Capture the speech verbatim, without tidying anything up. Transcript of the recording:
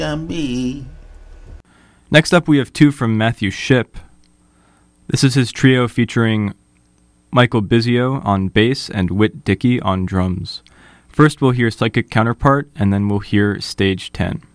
can be. Next up, we have two from Matthew Shipp. This is his trio featuring Michael Bizio on bass and Whit Dickey on drums. First, we'll hear Psychic Counterpart, and then we'll hear Stage ten.